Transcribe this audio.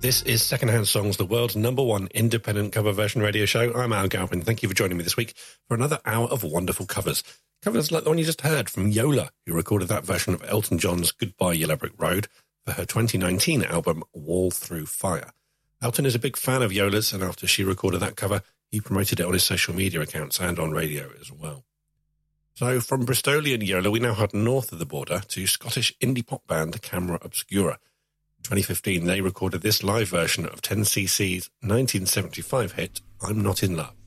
This is Secondhand Songs, the world's #1 independent cover version radio show. I'm Al Galpin. Thank you for joining me this week for another hour of wonderful covers. Covers like the one you just heard from Yola, who recorded that version of Elton John's Goodbye Yellow Brick Road for her 2019 album Wall Through Fire. Elton is a big fan of Yola's, and after she recorded that cover, he promoted it on his social media accounts and on radio as well. So from Bristolian Yola, we now head north of the border to Scottish indie pop band Camera Obscura. In 2015, they recorded this live version of 10cc's 1975 hit, I'm Not In Love.